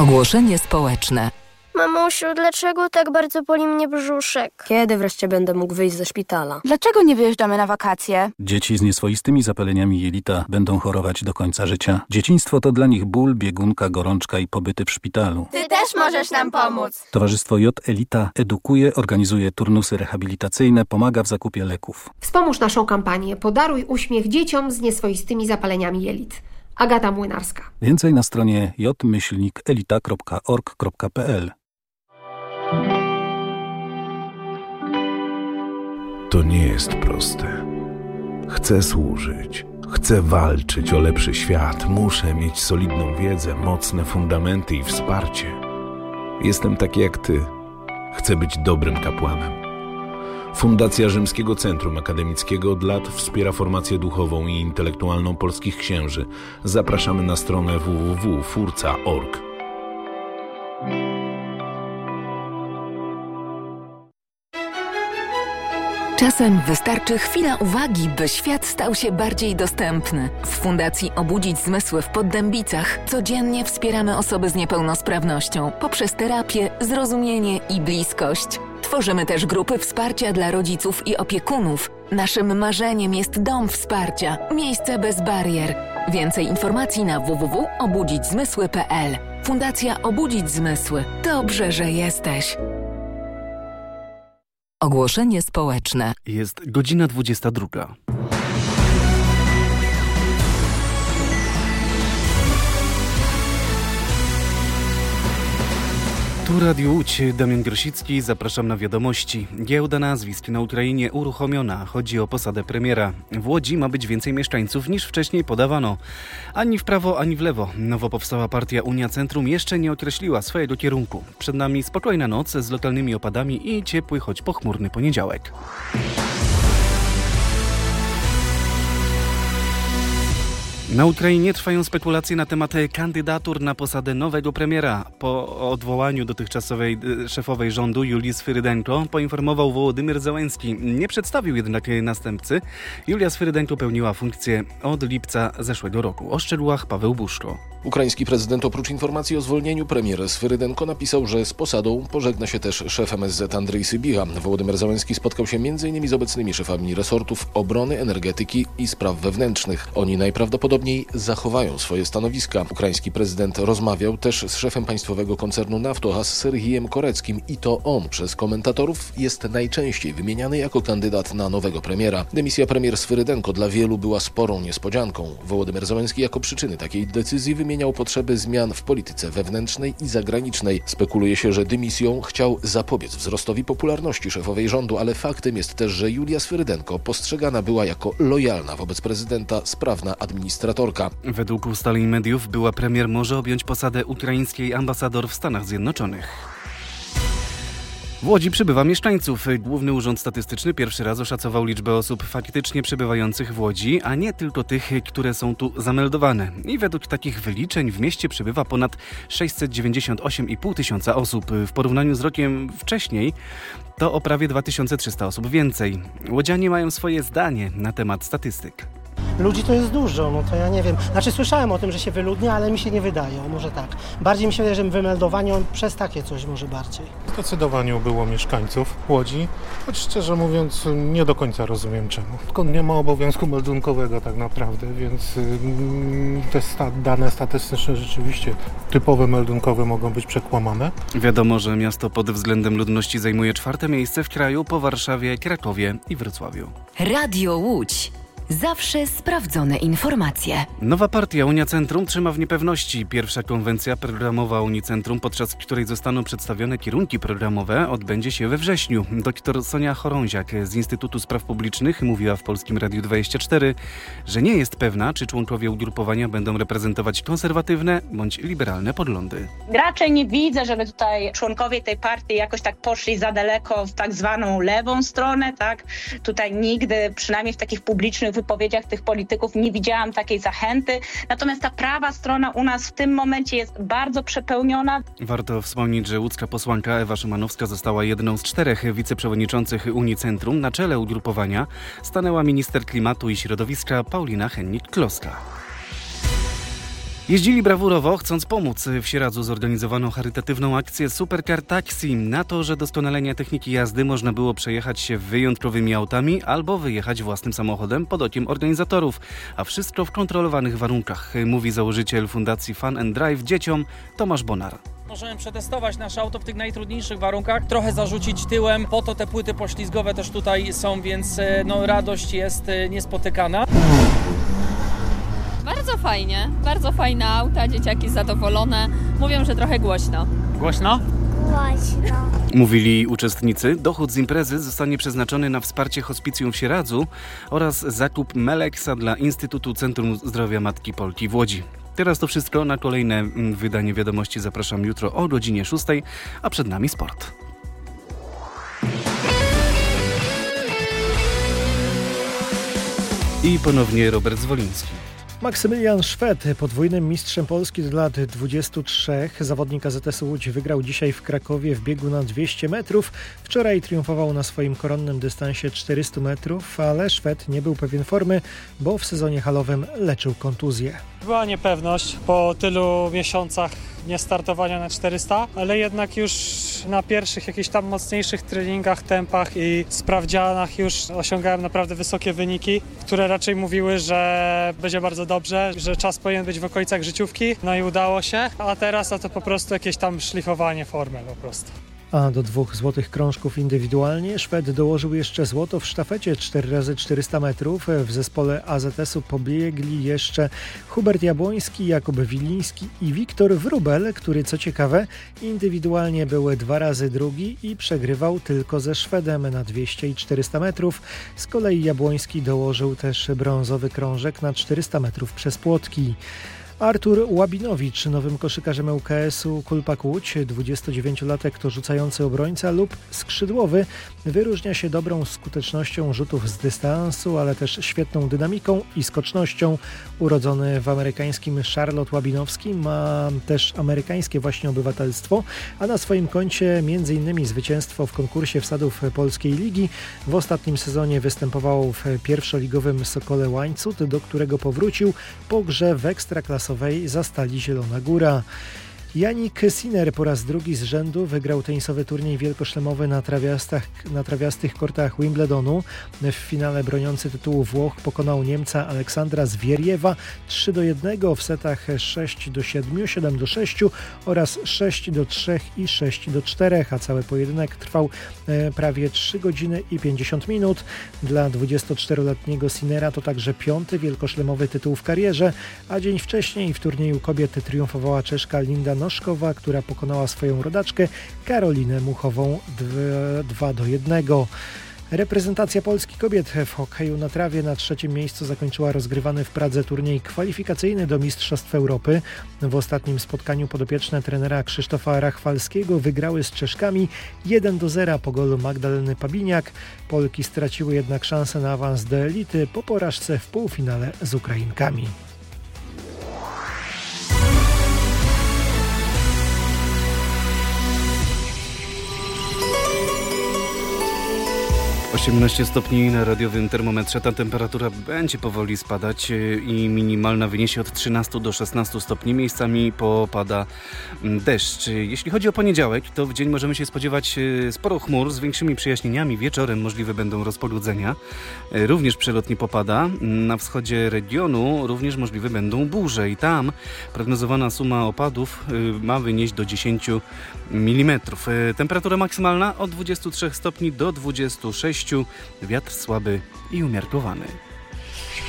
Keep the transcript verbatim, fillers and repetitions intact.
Ogłoszenie społeczne. Mamusiu, dlaczego tak bardzo boli mnie brzuszek? Kiedy wreszcie będę mógł wyjść ze szpitala? Dlaczego nie wyjeżdżamy na wakacje? Dzieci z nieswoistymi zapaleniami jelita będą chorować do końca życia. Dzieciństwo to dla nich ból, biegunka, gorączka i pobyty w szpitalu. Ty też możesz nam pomóc. Towarzystwo J. Elita edukuje, organizuje turnusy rehabilitacyjne, pomaga w zakupie leków. Wspomóż naszą kampanię Podaruj uśmiech dzieciom z nieswoistymi zapaleniami jelit. Agata Młynarska. Więcej na stronie j myślnik elita kropka org kropka p l. To nie jest proste. Chcę służyć, chcę walczyć o lepszy świat, muszę mieć solidną wiedzę, mocne fundamenty i wsparcie. Jestem taki jak ty. Chcę być dobrym kapłanem. Fundacja Rzymskiego Centrum Akademickiego od lat wspiera formację duchową i intelektualną polskich księży. Zapraszamy na stronę w w w kropka furca kropka org. Czasem wystarczy chwila uwagi, by świat stał się bardziej dostępny. W Fundacji Obudzić Zmysły w Poddębicach codziennie wspieramy osoby z niepełnosprawnością poprzez terapię, zrozumienie i bliskość. Tworzymy też grupy wsparcia dla rodziców i opiekunów. Naszym marzeniem jest dom wsparcia, miejsce bez barier. Więcej informacji na w w w kropka obudzić zmysły kropka p l. Fundacja Obudzić Zmysły. Dobrze, że jesteś. Ogłoszenie społeczne. Jest godzina dwudziesta druga. Tu Radio Łódź, Damian Grosicki, zapraszam na wiadomości. Giełda nazwisk na Ukrainie uruchomiona. Chodzi o posadę premiera. W Łodzi ma być więcej mieszkańców niż wcześniej podawano. Ani w prawo, ani w lewo. Nowo powstała partia Unia Centrum jeszcze nie określiła swojego kierunku. Przed nami spokojna noc z lokalnymi opadami i ciepły, choć pochmurny poniedziałek. Na Ukrainie trwają spekulacje na temat kandydatur na posadę nowego premiera. Po odwołaniu dotychczasowej szefowej rządu Julii Swyrydenko poinformował Wołodymyr Zełenski. Nie przedstawił jednak następcy. Julia Swyrydenko pełniła funkcję od lipca zeszłego roku. O szczegółach Paweł Buszko. Ukraiński prezydent oprócz informacji o zwolnieniu premier Swyrydenko napisał, że z posadą pożegna się też szef M S Z Andrzej Sybiha. Wołodymyr Zełenski spotkał się między innymi z obecnymi szefami resortów obrony, energetyki i spraw wewnętrznych. Oni najprawdopodobniej zachowają swoje stanowiska. Ukraiński prezydent rozmawiał też z szefem państwowego koncernu Naftogaz Serhijem Koreckim i to on przez komentatorów jest najczęściej wymieniany jako kandydat na nowego premiera. Dymisja premier Swyrydenko dla wielu była sporą niespodzianką. Wołodymyr Zełenski jako przyczyny takiej decyzji wymieniał potrzeby zmian w polityce wewnętrznej i zagranicznej. Spekuluje się, że dymisją chciał zapobiec wzrostowi popularności szefowej rządu, ale faktem jest też, że Julia Swyrydenko postrzegana była jako lojalna wobec prezydenta, sprawna administratorka. Według ustaleń mediów była premier może objąć posadę ukraińskiej ambasador w Stanach Zjednoczonych. W Łodzi przybywa mieszkańców. Główny Urząd Statystyczny pierwszy raz oszacował liczbę osób faktycznie przebywających w Łodzi, a nie tylko tych, które są tu zameldowane. I według takich wyliczeń w mieście przybywa ponad sześćset dziewięćdziesiąt osiem i pół tysiąca osób. W porównaniu z rokiem wcześniej to o prawie dwa tysiące trzysta osób więcej. Łodzianie mają swoje zdanie na temat statystyk. Ludzi to jest dużo, no to ja nie wiem. Znaczy słyszałem o tym, że się wyludnia, ale mi się nie wydaje, może tak. Bardziej mi się wydaje, że wymeldowanie przez takie coś może bardziej. Zdecydowanie było mieszkańców Łodzi, choć szczerze mówiąc nie do końca rozumiem czemu. Tylko nie ma obowiązku meldunkowego tak naprawdę, więc te sta- dane statystyczne rzeczywiście typowe meldunkowe mogą być przekłamane. Wiadomo, że miasto pod względem ludności zajmuje czwarte miejsce w kraju po Warszawie, Krakowie i Wrocławiu. Radio Łódź. Zawsze sprawdzone informacje. Nowa partia Unia Centrum trzyma w niepewności. Pierwsza konwencja programowa Unii Centrum, podczas której zostaną przedstawione kierunki programowe, odbędzie się we wrześniu. Doktor Sonia Chorąziak z Instytutu Spraw Publicznych mówiła w Polskim Radiu dwadzieścia cztery, że nie jest pewna, czy członkowie ugrupowania będą reprezentować konserwatywne bądź liberalne poglądy. Raczej nie widzę, żeby tutaj członkowie tej partii jakoś tak poszli za daleko w tak zwaną lewą stronę, tak? Tutaj nigdy, przynajmniej w takich publicznych wypowiedziach tych polityków nie widziałam takiej zachęty. Natomiast ta prawa strona u nas w tym momencie jest bardzo przepełniona. Warto wspomnieć, że łódzka posłanka Ewa Szymanowska została jedną z czterech wiceprzewodniczących Unii Centrum. Na czele ugrupowania stanęła minister klimatu i środowiska Paulina Hennig-Kloska. Jeździli brawurowo, chcąc pomóc. W Sieradzu zorganizowano charytatywną akcję Supercar Taxi. Na to, że doskonalenia techniki jazdy można było przejechać się wyjątkowymi autami albo wyjechać własnym samochodem pod okiem organizatorów, a wszystko w kontrolowanych warunkach, mówi założyciel Fundacji Fun and Drive dzieciom Tomasz Bonar. Możemy przetestować nasze auto w tych najtrudniejszych warunkach, trochę zarzucić tyłem, po to te płyty poślizgowe też tutaj są, więc no, radość jest niespotykana. Bardzo fajnie, bardzo fajne auta, dzieciaki zadowolone. Mówią, że trochę głośno. Głośno? Głośno. Mówili uczestnicy. Dochód z imprezy zostanie przeznaczony na wsparcie hospicjum w Sieradzu oraz zakup Meleksa dla Instytutu Centrum Zdrowia Matki Polki w Łodzi. Teraz to wszystko. Na kolejne wydanie Wiadomości zapraszam jutro o godzinie szóstej, a przed nami sport. I ponownie Robert Zwoliński. Maksymilian Szwed, podwójnym mistrzem Polski do lat dwudziestu trzech, zawodnik A Z S-u Łódź, wygrał dzisiaj w Krakowie w biegu na dwieście metrów. Wczoraj triumfował na swoim koronnym dystansie czterystu metrów, ale Szwed nie był pewien formy, bo w sezonie halowym leczył kontuzję. Była niepewność po tylu miesiącach niestartowania na czterysta, ale jednak już na pierwszych jakichś tam mocniejszych treningach, tempach i sprawdzianach już osiągałem naprawdę wysokie wyniki, które raczej mówiły, że będzie bardzo dobrze, że czas powinien być w okolicach życiówki, no i udało się, a teraz to po prostu jakieś tam szlifowanie formy po prostu. A do dwóch złotych krążków indywidualnie Szwed dołożył jeszcze złoto w sztafecie cztery razy czterysta metrów. W zespole A Z S-u pobiegli jeszcze Hubert Jabłoński, Jakub Wiliński i Wiktor Wróbel, który co ciekawe indywidualnie był dwa razy drugi i przegrywał tylko ze Szwedem na dwieście i czterysta metrów. Z kolei Jabłoński dołożył też brązowy krążek na czterysta metrów przez płotki. Artur Łabinowicz, nowym koszykarzem L K S-u Kulpak Łódź, dwudziestodziewięciolatek to rzucający obrońca lub skrzydłowy, wyróżnia się dobrą skutecznością rzutów z dystansu, ale też świetną dynamiką i skocznością. Urodzony w amerykańskim Charlotte Łabinowski, ma też amerykańskie właśnie obywatelstwo, a na swoim koncie m.in. zwycięstwo w konkursie wsadów Polskiej Ligi. W ostatnim sezonie występował w pierwszoligowym Sokole Łańcut, do którego powrócił po grze w ekstraklasowej za Stali Zielona Góra. Jannik Sinner po raz drugi z rzędu wygrał tenisowy turniej wielkoszlemowy na, na trawiastych kortach Wimbledonu. W finale broniący tytułu Włoch pokonał Niemca Aleksandra Zwieriewa trzy do jednego w setach sześć do siedmiu, siedem do sześciu oraz sześć do trzech i sześć do czterech, a cały pojedynek trwał prawie trzy godziny i pięćdziesiąt minut. Dla dwudziestoczteroletniego Sinnera to także piąty wielkoszlemowy tytuł w karierze, a dzień wcześniej w turnieju kobiet triumfowała Czeszka Linda Noszkowa, która pokonała swoją rodaczkę Karolinę Muchową dwa do jednego. Reprezentacja Polski kobiet w hokeju na trawie na trzecim miejscu zakończyła rozgrywany w Pradze turniej kwalifikacyjny do Mistrzostw Europy. W ostatnim spotkaniu podopieczne trenera Krzysztofa Rachwalskiego wygrały z Czeszkami jeden do zera po golu Magdaleny Pabiniak. Polki straciły jednak szansę na awans do elity po porażce w półfinale z Ukrainkami. osiemnaście stopni na radiowym termometrze. Ta temperatura będzie powoli spadać i minimalna wyniesie od trzynastu do szesnastu stopni. Miejscami popada deszcz. Jeśli chodzi o poniedziałek, to w dzień możemy się spodziewać sporo chmur z większymi przejaśnieniami. Wieczorem możliwe będą rozpogodzenia. Również przelotnie popada. Na wschodzie regionu również możliwe będą burze i tam prognozowana suma opadów ma wynieść do dziesięciu milimetrów. Temperatura maksymalna od dwudziestu trzech stopni do dwudziestu sześciu. Wiatr słaby i umiarkowany.